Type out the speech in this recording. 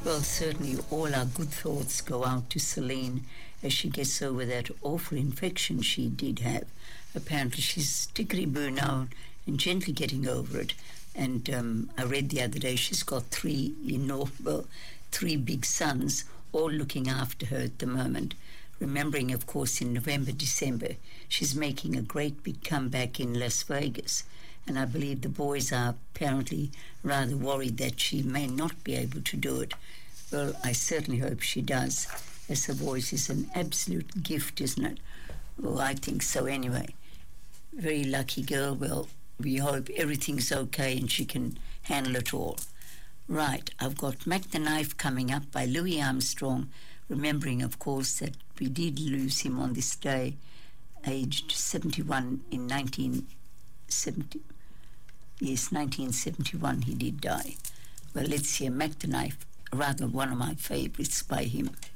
Well, certainly all our good thoughts go out to Celine as she gets over that awful infection she did have. Apparently she's tickety-boo now and gently getting over it. And I read the other day she's got three big sons all looking after her at the moment. Remembering, of course, in November, December, she's making a great big comeback in Las Vegas. And I believe the boys are apparently rather worried that she may not be able to do it. Well, I certainly hope she does, as her voice is an absolute gift, isn't it? Well, I think so anyway. Very lucky girl. Well, we hope everything's okay and she can handle it all. Right, I've got Mac the Knife coming up by Louis Armstrong, remembering, of course, that we did lose him on this day, aged 71 in 1970. Yes, 1971 he did die. Well, let's hear Mac the Knife, rather one of my favorites by him.